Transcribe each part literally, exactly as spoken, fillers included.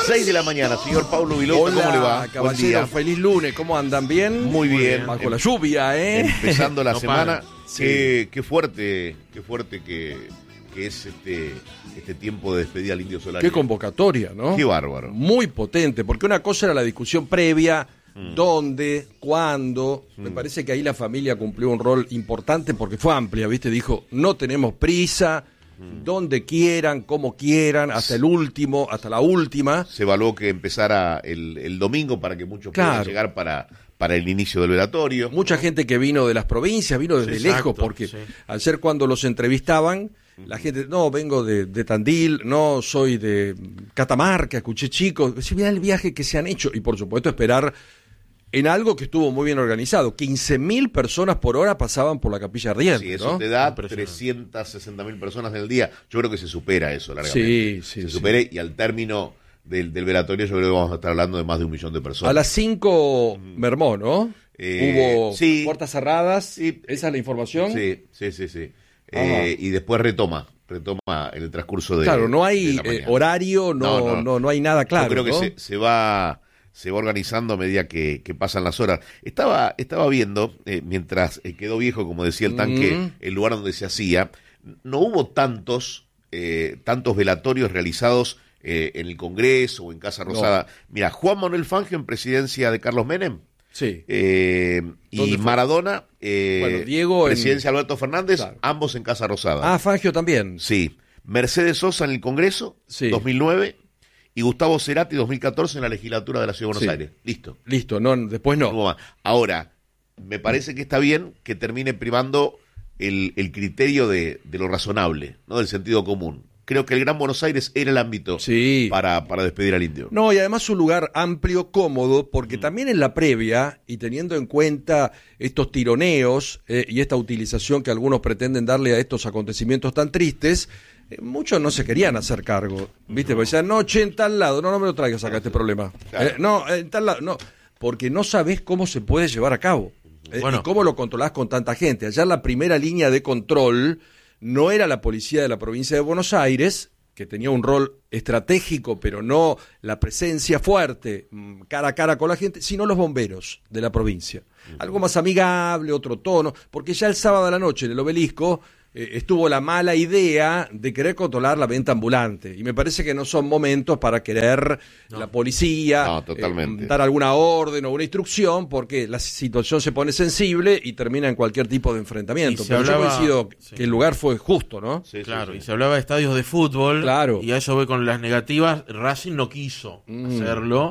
seis de la mañana, señor Paulo Viloto, Hola, ¿cómo le va? caballero, feliz lunes, ¿cómo andan? ¿Bien? Muy bien. Bajo Em- la lluvia, ¿eh? Empezando la No semana, para. qué, qué fuerte, qué fuerte que, que es este, este tiempo de despedida al Indio Solari. Qué convocatoria, ¿no? Qué bárbaro. Muy potente, porque una cosa era la discusión previa, Mm. dónde, cuándo. Me parece que ahí la familia cumplió un rol importante porque fue amplia, ¿viste? Dijo, no tenemos prisa, Mm. donde quieran, como quieran, hasta el último, hasta la última. Se evaluó que empezara el, el domingo para que muchos Claro. puedan llegar para, para el inicio del velatorio. Mucha gente que vino de las provincias, vino desde Sí, lejos, exacto, porque sí. ayer cuando los entrevistaban, la gente, no, vengo de, de Tandil, no, soy de Catamarca, escuché chicos, si mira el viaje que se han hecho, y por supuesto esperar en algo que estuvo muy bien organizado. quince mil personas por hora pasaban por la Capilla Ardiente, Sí, eso ¿no? te da Impresionante. trescientas sesenta mil personas en el día. Yo creo que se supera eso largamente. Sí, sí, Se sí. supere y al término del, del velatorio yo creo que vamos a estar hablando de más de un millón de personas. A las cinco mermó, ¿no? Eh, Hubo sí. puertas cerradas, Sí. esa es la información. Sí, sí, sí, sí. Ajá. Eh, y después retoma, retoma en el transcurso de Claro, no de hay la eh, mañana. horario, no, No, no, no. no, no hay nada claro, Yo creo que ¿no? se, se va se va organizando a medida que, que pasan las horas. Estaba estaba viendo, eh, mientras eh, quedó viejo, como decía el tanque, Mm. el lugar donde se hacía, no hubo tantos eh, tantos velatorios realizados eh, en el Congreso o en Casa No. Rosada. Mira, Juan Manuel Fangio en presidencia de Carlos Menem, Sí. eh, y ¿Dónde fue? Maradona, eh, Bueno, Diego en- presidencia de Alberto Fernández, Claro. ambos en Casa Rosada. Ah, Fangio también. Sí, Mercedes Sosa en el Congreso, Sí. dos mil nueve, y Gustavo Cerati dos mil catorce en la legislatura de la Ciudad de Buenos Sí. Aires. Listo. Listo, no, después no. No hubo más. Ahora, me parece que está bien que termine primando el, el criterio de, de lo razonable, no del sentido común. Creo que el Gran Buenos Aires era el ámbito Sí. para, para despedir al indio. No, y además un lugar amplio, cómodo, porque Mm. también en la previa, y teniendo en cuenta estos tironeos eh, y esta utilización que algunos pretenden darle a estos acontecimientos tan tristes, eh, muchos no se querían hacer cargo, ¿viste? Porque decían, no, che, en tal lado, no, no me lo traigas acá este problema. Claro. Eh, no, en tal lado, no, porque no sabés cómo se puede llevar a cabo. Eh, Bueno. y cómo lo controlás con tanta gente. Allá la primera línea de control no era la policía de la provincia de Buenos Aires, que tenía un rol estratégico, pero no la presencia fuerte, mm, cara a cara con la gente, sino los bomberos de la provincia. Algo más amigable, otro tono, porque ya el sábado a la noche en el Obelisco eh, estuvo la mala idea de querer controlar la venta ambulante. Y me parece que no son momentos para querer la policía No, totalmente. eh, dar alguna orden o una instrucción, porque la situación se pone sensible y termina en cualquier tipo de enfrentamiento. Y se Pero yo hablaba- coincido sí. que el lugar fue justo, ¿no? Sí, sí, Claro, sí. y se hablaba de estadios de fútbol. Claro. Y a eso voy con las negativas. Racing no quiso Mm. hacerlo.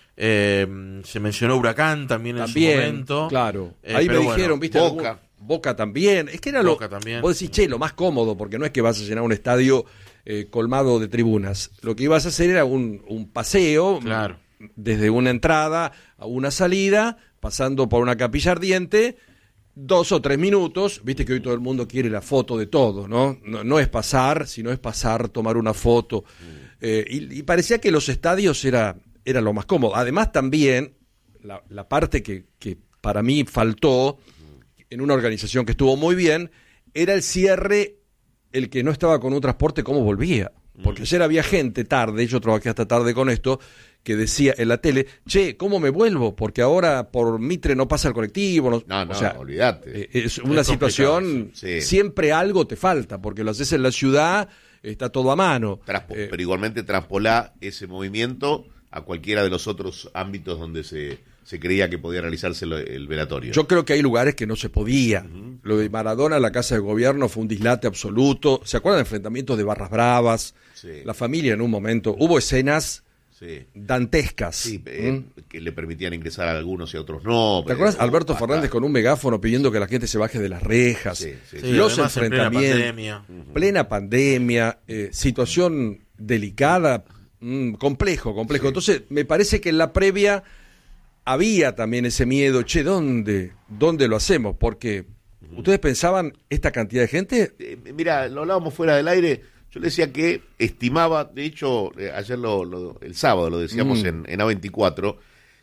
Eh, se mencionó Huracán también, en También, su momento. claro. Eh, Ahí me pero bueno, dijeron, viste, Boca. algún- Boca también. Es que era Boca lo. también. Vos decís, che, lo más cómodo, porque no es que vas a llenar un estadio eh, colmado de tribunas. Lo que ibas a hacer era un, un paseo Claro. desde una entrada a una salida, pasando por una capilla ardiente. Dos o tres minutos, viste que hoy todo el mundo quiere la foto de todo, ¿no? No, no es pasar, sino es pasar, tomar una foto. Eh, y, y parecía que los estadios era, era lo más cómodo. Además también, la, la parte que, que para mí faltó, en una organización que estuvo muy bien, era el cierre, el que no estaba con un transporte, cómo volvía. Porque ayer había gente tarde, yo trabajé hasta tarde con esto, que decía en la tele, che, ¿cómo me vuelvo? Porque ahora por Mitre no pasa el colectivo. No, No, no, o sea, olvídate. eh, es una Es complicado, situación, sí. siempre algo te falta, porque lo haces en la ciudad, está todo a mano. Traspo- Eh, pero igualmente traspolá ese movimiento a cualquiera de los otros ámbitos donde se, se creía que podía realizarse lo- el velatorio. Yo creo que hay lugares que no se podía. Lo de Maradona, la Casa de Gobierno, fue un dislate absoluto. ¿Se acuerdan de enfrentamientos de barras bravas? Sí. La familia en un momento. Hubo escenas Sí. dantescas. Sí, eh, ¿Mm? que le permitían ingresar a algunos y a otros no. ¿Te pero- acuerdas? Alberto basta. Fernández con un megáfono pidiendo que la gente se baje de las rejas. Sí, sí, Sí, Los además en plena enfrentamientos. pandemia. Plena pandemia, eh, situación delicada, mm, complejo, complejo. Sí. Entonces, me parece que en la previa había también ese miedo, che, ¿dónde, dónde lo hacemos? Porque, ¿ustedes pensaban esta cantidad de gente? Eh, mira, lo hablábamos fuera del aire. Yo le decía que estimaba, de hecho, eh, ayer lo, lo- el sábado lo decíamos Mm. en, en A veinticuatro,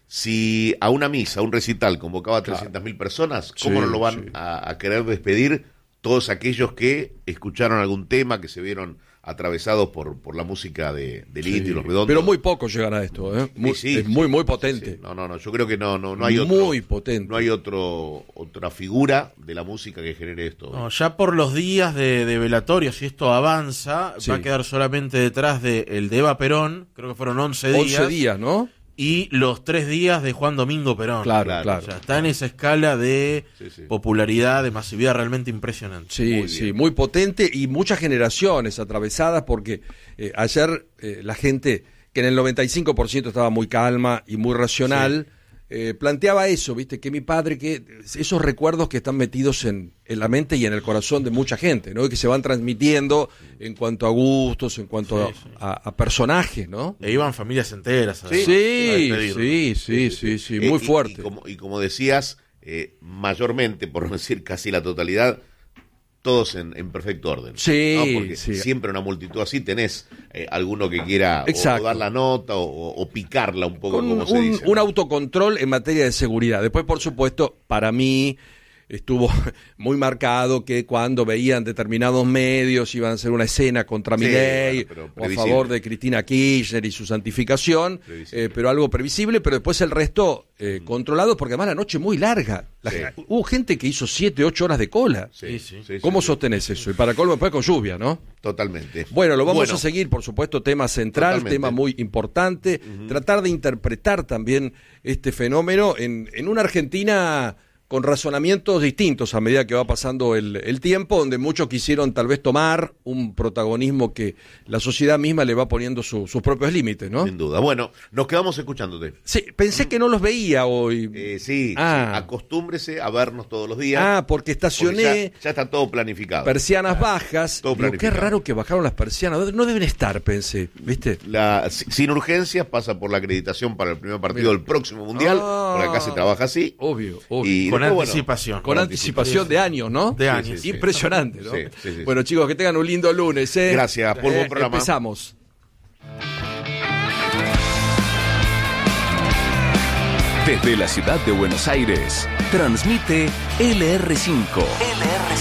si a una misa, a un recital convocaba a trescientas mil personas, ¿cómo Sí, no lo van sí. a, a querer despedir todos aquellos que escucharon algún tema, que se vieron atravesados por, por la música de, de Lito Sí, y los Redondos. pero muy pocos llegan a esto, ¿eh? Muy, Sí, sí, es muy, sí, muy sí, potente. sí. No, no, no, yo creo que no, no, no hay otro. Muy potente. No hay otro, otra figura de la música que genere esto. No, ya por los días de, de velatorio, si esto avanza, Sí. va a quedar solamente detrás de el de Eva Perón, creo que fueron once días. once días, ¿no? Y los tres días de Juan Domingo Perón. Claro, Claro, claro. O sea, está en esa escala de Sí, sí. popularidad, de masividad realmente impresionante. Sí, Muy sí, bien. muy potente y muchas generaciones atravesadas porque eh, ayer eh, la gente que en el noventa y cinco por ciento estaba muy calma y muy racional, eh, planteaba eso, viste, que mi padre, que esos recuerdos que están metidos en, en la mente y en el corazón de mucha gente, ¿no? Y que se van transmitiendo en cuanto a gustos, en cuanto Sí, a, sí. a- a personajes, ¿no? E iban familias enteras. a- Sí, a sí, despedirlo. sí, sí, sí, sí, Eh, muy y- fuerte. Y como, y como decías, eh, mayormente, por no decir casi la totalidad, todos en, en perfecto orden. Sí, ¿no? Porque sí. siempre una multitud así tenés eh, alguno que quiera o- Exacto. o dar la nota o, o- o picarla un poco, Con como se un, dice. un ¿no? autocontrol en materia de seguridad. Después, por supuesto, para mí estuvo muy marcado que cuando veían determinados medios iban a hacer una escena contra Sí, Milei bueno, pero o a previsible. favor de Cristina Kirchner y su santificación, Previsible. eh, pero algo previsible, pero después el resto eh, controlado, porque además la noche muy larga. La Sí. gen- Hubo gente que hizo siete, ocho horas de cola. Sí, Sí, sí. sí, ¿Cómo sí, sostenés eso? Y para colmo después con lluvia, ¿no? Totalmente. Bueno, lo vamos Bueno, a seguir, por supuesto, tema central, Totalmente. tema muy importante, tratar de interpretar también este fenómeno en, en una Argentina con razonamientos distintos a medida que va pasando el, el tiempo, donde muchos quisieron tal vez tomar un protagonismo que la sociedad misma le va poniendo su- sus propios límites, ¿no? Sin duda. Bueno, nos quedamos escuchándote. Sí, pensé que no los veía hoy. Eh, sí, Ah. sí, acostúmbrese a vernos todos los días. Ah, porque porque estacioné ya, ya está todo planificado. persianas bajas. todo Digo, qué planificado. raro que bajaron las persianas. No deben estar, pensé, ¿viste? La, si- sin urgencias pasa por la acreditación para el primer partido Mira. del próximo mundial, Ah. porque acá se trabaja así. Obvio, obvio. Y Con después, bueno, anticipación. Con anticipación de años, ¿no? De años, sí, sí. Impresionante, ¿no? Sí, sí, sí, Bueno, chicos, que tengan un lindo lunes, ¿eh? Gracias por buen programa. Empezamos. Desde la ciudad de Buenos Aires, transmite L R cinco.